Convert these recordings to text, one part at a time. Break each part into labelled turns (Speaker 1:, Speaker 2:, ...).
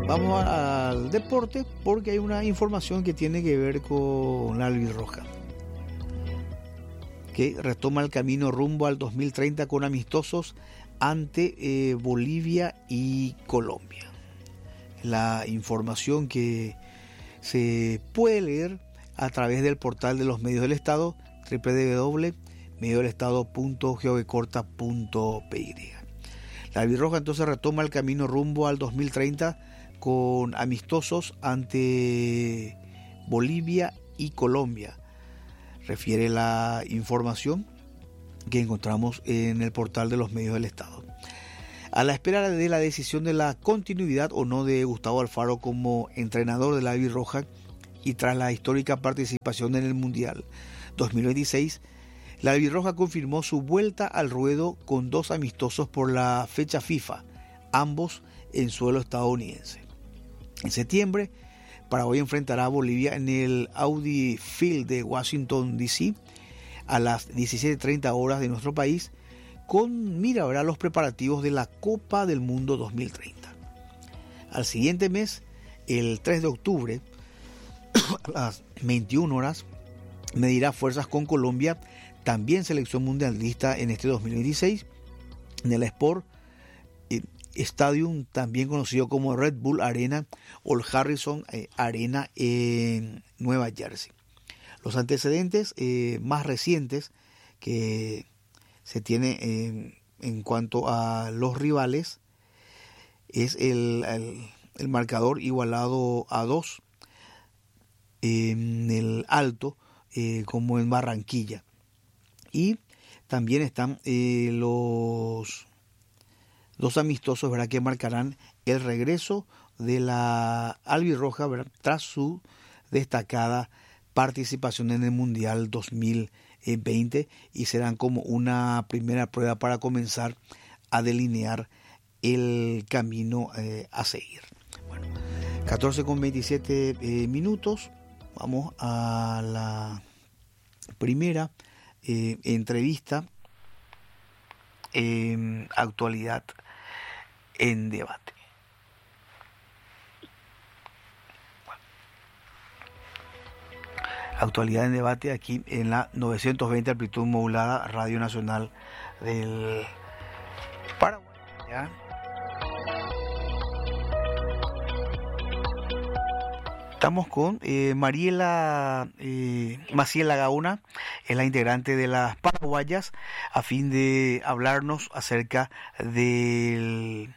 Speaker 1: Vamos al deporte porque hay una información que tiene que ver con la albirroja, que retoma el camino rumbo al 2030 con amistosos ante Bolivia y Colombia. La información que se puede leer a través del portal de los medios del Estado, www.mediodelestado.gov.py. La albirroja entonces retoma el camino rumbo al 2030 con amistosos ante Bolivia y Colombia, refiere la información que encontramos en el portal de los medios del Estado. A la espera de la decisión de la continuidad o no de Gustavo Alfaro como entrenador de la albirroja y tras la histórica participación en el Mundial 2026, la albirroja confirmó su vuelta al ruedo con 2 amistosos por la fecha FIFA, ambos en suelo estadounidense. En septiembre, Paraguay enfrentará a Bolivia en el Audi Field de Washington, D.C. a las 17:30 horas de nuestro país, con mira a los preparativos de la Copa del Mundo 2030. Al siguiente mes, el 3 de octubre, a las 21 horas, medirá fuerzas con Colombia, también selección mundialista en este 2026, en el Sport Stadium, también conocido como Red Bull Arena o el Harrison Arena en Nueva Jersey. Los antecedentes más recientes que se tiene en cuanto a los rivales es el marcador igualado a 2 en el Alto, como en Barranquilla, y también están los 2 amistosos, ¿verdad?, que marcarán el regreso de la albirroja, ¿verdad?, tras su destacada participación en el Mundial 2020, y serán como una primera prueba para comenzar a delinear el camino a seguir. Bueno, 14:27 minutos. Vamos a la primera entrevista en Actualidad en Debate. Actualidad en Debate aquí en la 920 amplitud modulada, Radio Nacional del Paraguay. ¿Ya? Estamos con Mariela Maciela Gauna, es la integrante de las Paraguayas, a fin de hablarnos acerca del,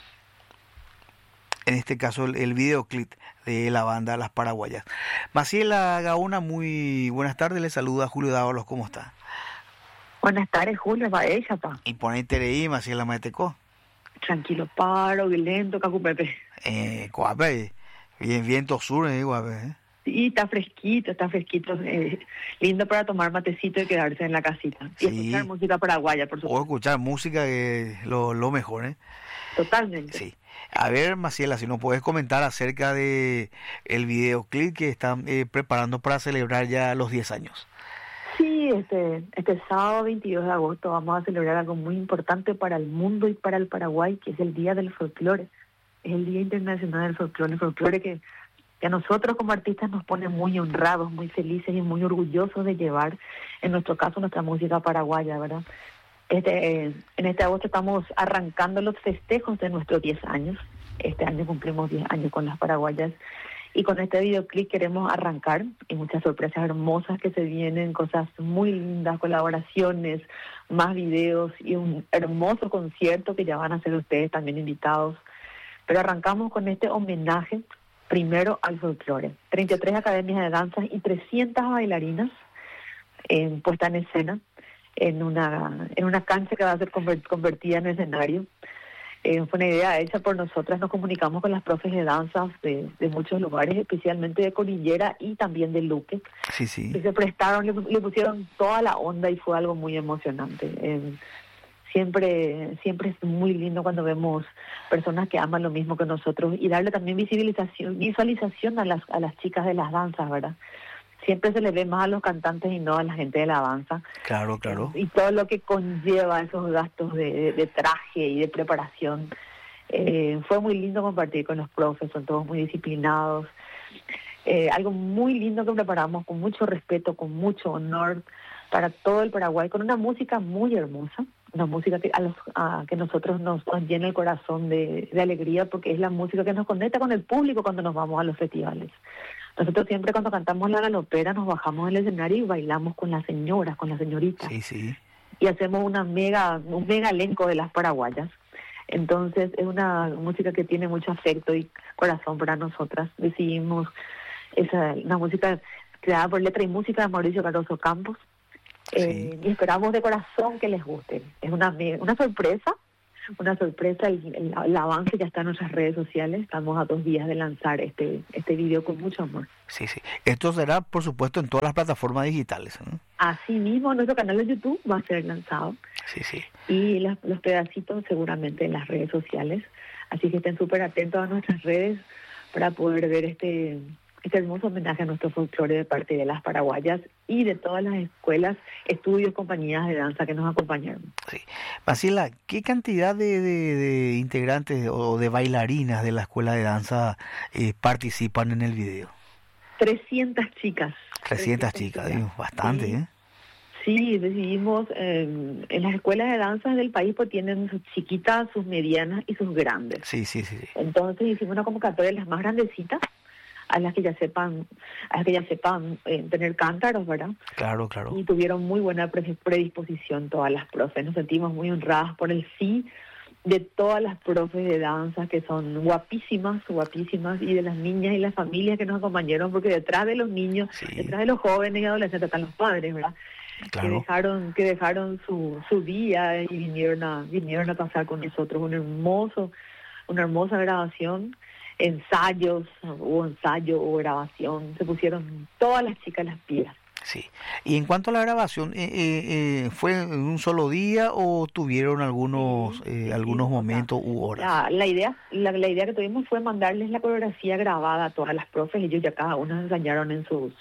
Speaker 1: en este caso, el videoclip de la banda Las Paraguayas. Maciela Gauna, muy buenas tardes, le saluda Julio Dávalos, ¿cómo está?
Speaker 2: Buenas tardes, Julio, va ella, pa.
Speaker 1: Y ponete ahí, Maciela Maeteco.
Speaker 2: Tranquilo, paro, lento, cacupepe.
Speaker 1: Coape. Bien, viento sur, guape,
Speaker 2: Sí, está fresquito, lindo para tomar matecito y quedarse en la casita. Y escuchar música paraguaya, por supuesto.
Speaker 1: O escuchar música, que es lo mejor,
Speaker 2: Totalmente.
Speaker 1: Sí. A ver, Maciela, si nos puedes comentar acerca de el videoclip que están preparando para celebrar ya los 10 años.
Speaker 2: Sí, este sábado 22 de agosto vamos a celebrar algo muy importante para el mundo y para el Paraguay, que es el Día del Folclore. Es el Día Internacional del Folclore, el folclore que a nosotros como artistas nos pone muy honrados, muy felices y muy orgullosos de llevar, en nuestro caso, nuestra música paraguaya, ¿verdad? En este agosto estamos arrancando los festejos de nuestros 10 años. Este año cumplimos 10 años con las Paraguayas, y con este videoclip queremos arrancar, y muchas sorpresas hermosas que se vienen, cosas muy lindas, colaboraciones, más videos y un hermoso concierto que ya van a ser ustedes también invitados. Pero arrancamos con este homenaje primero al folclore. 33 academias de danza y 300 bailarinas puesta en escena en una cancha que va a ser convertida en escenario. Fue una idea hecha por nosotras. Nos comunicamos con las profes de danza de muchos lugares, especialmente de Cordillera y también de Luque.
Speaker 1: Sí.
Speaker 2: Que se prestaron, le pusieron toda la onda y fue algo muy emocionante. Siempre es muy lindo cuando vemos personas que aman lo mismo que nosotros, y darle también visualización a las chicas de las danzas, ¿verdad? Siempre se les ve más a los cantantes y no a la gente de la danza.
Speaker 1: Claro.
Speaker 2: Y todo lo que conlleva esos gastos de traje y de preparación. Fue muy lindo compartir con los profes, son todos muy disciplinados. Algo muy lindo que preparamos con mucho respeto, con mucho honor para todo el Paraguay, con una música muy hermosa, una música que nosotros nos llena el corazón de alegría, porque es la música que nos conecta con el público cuando nos vamos a los festivales. Nosotros siempre cuando cantamos la galopera nos bajamos del escenario y bailamos con las señoras, con las señoritas.
Speaker 1: Sí, sí.
Speaker 2: Y hacemos un mega elenco de las paraguayas. Entonces es una música que tiene mucho afecto y corazón para nosotras. Decidimos una música creada por letra y música de Mauricio Caroso Campos.
Speaker 1: Sí.
Speaker 2: Y esperamos de corazón que les guste. Es una sorpresa, el avance ya está en nuestras redes sociales. Estamos a 2 días de lanzar este video con mucho amor.
Speaker 1: Sí, sí. Esto será, por supuesto, en todas las plataformas digitales, ¿no?
Speaker 2: Así mismo, nuestro canal de YouTube va a ser lanzado.
Speaker 1: Sí, sí.
Speaker 2: Y los pedacitos seguramente en las redes sociales. Así que estén súper atentos a nuestras redes para poder ver este hermoso homenaje a nuestro folclore de parte de las paraguayas y de todas las escuelas, estudios, compañías de danza que nos acompañaron.
Speaker 1: Sí. Marcela, ¿qué cantidad de integrantes o de bailarinas de la escuela de danza participan en el video?
Speaker 2: 300 chicas.
Speaker 1: 300 chicas, digo, bastante,
Speaker 2: sí.
Speaker 1: ¿eh?
Speaker 2: Sí, decidimos, en las escuelas de danza del país pues tienen sus chiquitas, sus medianas y sus grandes.
Speaker 1: Sí.
Speaker 2: Entonces hicimos una convocatoria de las más grandecitas, a las que ya sepan tener cántaros, ¿verdad?
Speaker 1: Claro.
Speaker 2: Y tuvieron muy buena predisposición todas las profes. Nos sentimos muy honradas por el sí de todas las profes de danza, que son guapísimas, y de las niñas y las familias que nos acompañaron, porque detrás de los niños, detrás de los jóvenes y adolescentes están los padres, ¿verdad?
Speaker 1: Claro.
Speaker 2: Que dejaron su día y vinieron a pasar con nosotros una hermosa grabación. Hubo ensayo, grabación, se pusieron todas las chicas las pilas.
Speaker 1: Sí. Y en cuanto a la grabación, ¿fue en un solo día o tuvieron algunos momentos u horas?
Speaker 2: La idea que tuvimos fue mandarles la coreografía grabada a todas las profes. Ellos ya cada uno ensayaron en sus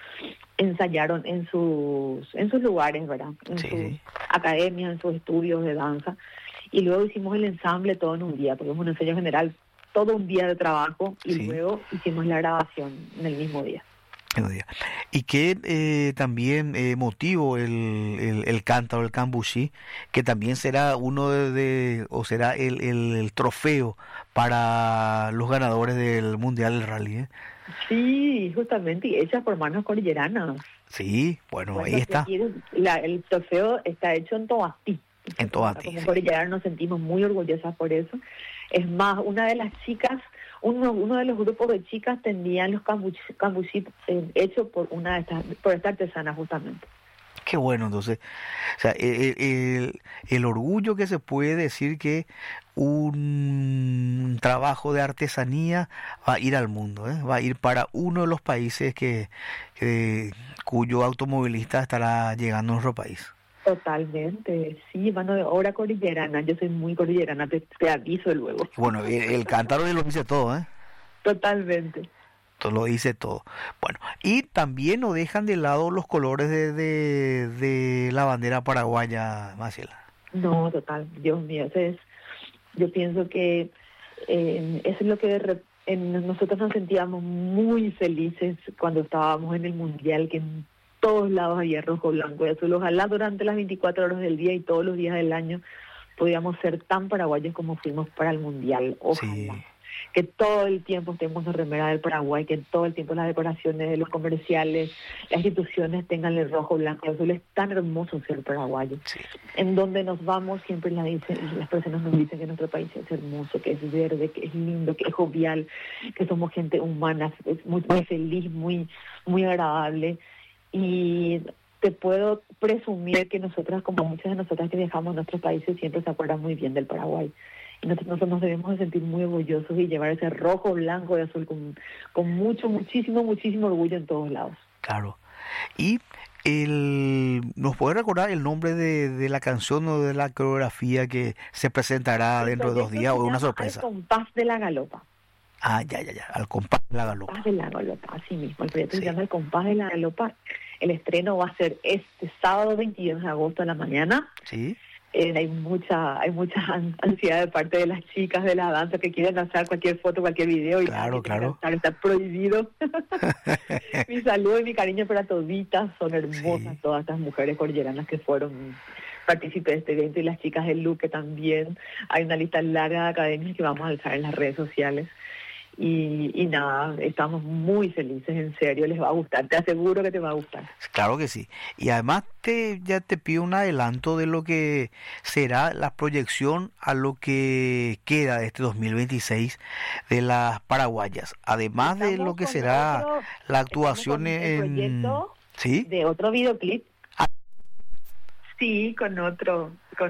Speaker 2: lugares, ¿verdad? En sus academias, en sus estudios de danza. Y luego hicimos el ensamble todo en un día, porque es un ensayo general, todo un día de trabajo, y luego hicimos la grabación en el mismo día.
Speaker 1: Y que también motivo el cántaro, el cambuchí, que también será será el trofeo para los ganadores del Mundial del Rally, ¿eh?
Speaker 2: Sí, justamente, y hecha por manos cordilleranas.
Speaker 1: Sí, bueno, ahí está.
Speaker 2: El trofeo está hecho en Tobatí.
Speaker 1: En Tobatí.
Speaker 2: Como cordilleranas nos sentimos muy orgullosas por eso. Es más, una de las chicas, uno de los grupos de chicas tenían los cambuchí hechos por esta artesana justamente.
Speaker 1: Qué bueno, entonces, o sea, el orgullo que se puede decir que un trabajo de artesanía va a ir al mundo, ¿eh? Va a ir para uno de los países cuyo automovilista estará llegando a nuestro país.
Speaker 2: Totalmente, sí, mano de obra cordillerana. Yo soy muy cordillerana, te aviso luego.
Speaker 1: Bueno, el cántaro lo dice todo, ¿eh?
Speaker 2: Totalmente.
Speaker 1: Lo dice todo. Bueno, y también no dejan de lado los colores de la bandera paraguaya, Marcela.
Speaker 2: No, total, Dios mío, yo pienso que eso es lo que nosotros nos sentíamos muy felices cuando estábamos en el Mundial, que en todos lados había rojo, blanco y azul. Ojalá durante las 24 horas del día y todos los días del año podíamos ser tan paraguayos como fuimos para el Mundial. Ojalá. Sí. Que todo el tiempo estemos en remera del Paraguay, que todo el tiempo las decoraciones de los comerciales, las instituciones tengan el rojo, blanco y azul. Es tan hermoso ser paraguayo. Sí. En donde nos vamos siempre las personas nos dicen que nuestro país es hermoso, que es verde, que es lindo, que es jovial, que somos gente humana, es muy, muy feliz, muy, muy agradable. Y te puedo presumir que nosotras, como muchas de nosotras que viajamos a nuestros países, siempre se acuerdan muy bien del Paraguay. Y nosotros nos debemos de sentir muy orgullosos y llevar ese rojo, blanco y azul con muchísimo orgullo en todos lados.
Speaker 1: Claro. Y ¿nos puede recordar el nombre de la canción o de la coreografía que se presentará dentro de 2 días o una sorpresa?
Speaker 2: Al compás de la galopa.
Speaker 1: Ah, ya, al compás de la galopa.
Speaker 2: Al compás de la galopa, así mismo. El proyecto se llama El compás de la galopa. El estreno va a ser este sábado 22 de agosto a la mañana.
Speaker 1: Sí.
Speaker 2: hay mucha ansiedad de parte de las chicas de la danza que quieren lanzar cualquier foto, cualquier video y
Speaker 1: Claro, claro.
Speaker 2: Está prohibido. Mi saludo y mi cariño para toditas, son hermosas
Speaker 1: Sí.
Speaker 2: todas estas mujeres cordilleranas que fueron partícipes de este evento y las chicas del Luque también. Hay una lista larga de academias que vamos a alzar en las redes sociales. Y nada, estamos muy felices, en serio, les va a gustar, te aseguro que te va a gustar.
Speaker 1: Claro que sí. Y además ya te pido un adelanto de lo que será la proyección a lo que queda de este 2026 de las paraguayas. Además de lo que será la actuación
Speaker 2: el proyecto
Speaker 1: ¿sí?
Speaker 2: de otro videoclip.
Speaker 1: Ah.
Speaker 2: Sí, con otro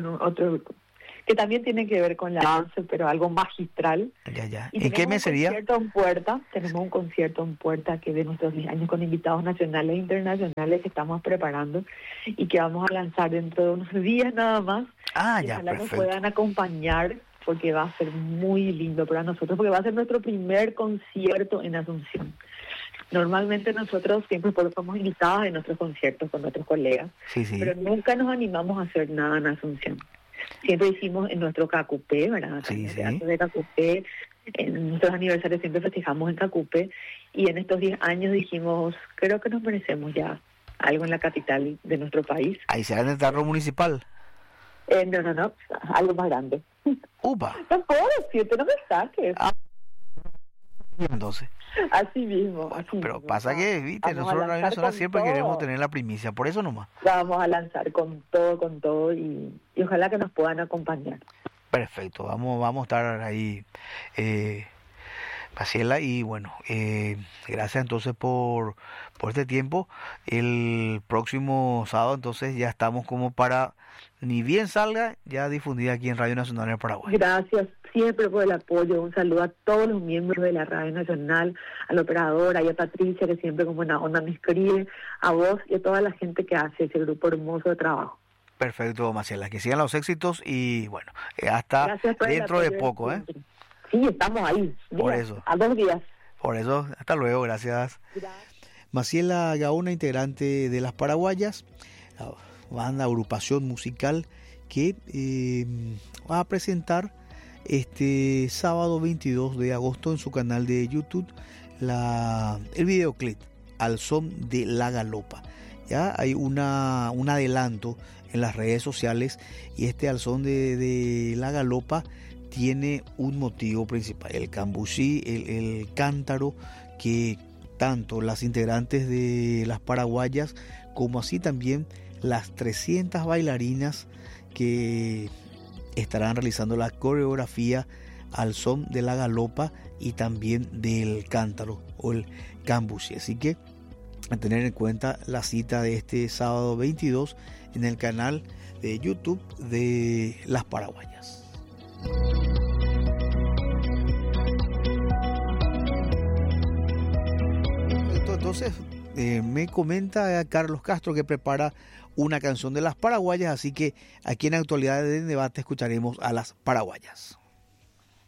Speaker 2: que también tiene que ver con la danza, pero algo magistral.
Speaker 1: Ya.
Speaker 2: Y
Speaker 1: ¿En qué mes sería?
Speaker 2: Tenemos un concierto en puerta que de nuestros 10 años con invitados nacionales e internacionales que estamos preparando y que vamos a lanzar dentro de unos días nada más. Y
Speaker 1: Ya,
Speaker 2: ojalá nos
Speaker 1: perfecto.
Speaker 2: puedan acompañar porque va a ser muy lindo para nosotros, porque va a ser nuestro primer concierto en Asunción. Normalmente nosotros siempre somos invitados en nuestros conciertos con nuestros colegas,
Speaker 1: Sí.
Speaker 2: pero nunca nos animamos a hacer nada en Asunción. Siempre hicimos en nuestro Cacupé, ¿verdad?
Speaker 1: Sí.
Speaker 2: De Cacupé, en nuestros aniversarios siempre festejamos en Cacupé, y en estos 10 años dijimos, creo que nos merecemos ya algo en la capital de nuestro país.
Speaker 1: Ahí será en el Teatro Municipal.
Speaker 2: No, algo más grande.
Speaker 1: ¡Upa!
Speaker 2: No puedo decirte, no me saques.
Speaker 1: Entonces,
Speaker 2: Así mismo.
Speaker 1: bueno,
Speaker 2: así
Speaker 1: pero
Speaker 2: mismo.
Speaker 1: pasa que, viste,
Speaker 2: Vamos a
Speaker 1: nosotros en
Speaker 2: lanzar
Speaker 1: Venezuela
Speaker 2: con
Speaker 1: siempre
Speaker 2: todo.
Speaker 1: queremos tener la primicia, por eso nomás.
Speaker 2: Vamos a lanzar con todo y ojalá que nos puedan acompañar.
Speaker 1: Perfecto, vamos a estar ahí, Paciela, y bueno, gracias entonces por este tiempo. El próximo sábado entonces ya estamos como para, ni bien salga, ya difundida aquí en Radio Nacional del Paraguay.
Speaker 2: Gracias siempre por el apoyo. Un saludo a todos los miembros de la Radio Nacional, al operador, y a Patricia, que siempre con buena onda me escribe, a vos y a toda la gente que hace ese grupo hermoso de trabajo.
Speaker 1: Perfecto, Marcela, que sigan los éxitos y bueno, hasta
Speaker 2: Gracias por el
Speaker 1: dentro de
Speaker 2: apoyo
Speaker 1: poco,
Speaker 2: siempre. Sí, estamos ahí.
Speaker 1: Por
Speaker 2: Días,
Speaker 1: eso.
Speaker 2: A 2 días.
Speaker 1: Por eso, hasta luego, gracias. Maciela Gaona, integrante de Las Paraguayas, la banda, agrupación musical que va a presentar este sábado 22 de agosto en su canal de YouTube el videoclip Al Son de la Galopa. Ya hay un adelanto en las redes sociales, y este Al Son de la Galopa tiene un motivo principal: el cambucí, el cántaro, que tanto las integrantes de Las Paraguayas como así también las 300 bailarinas que estarán realizando la coreografía al son de la galopa y también del cántaro o el cambucí. Así que a tener en cuenta la cita de este sábado 22 en el canal de YouTube de Las Paraguayas. Entonces me comenta Carlos Castro que prepara una canción de Las Paraguayas, así que aquí en Actualidades de Debate escucharemos a Las Paraguayas.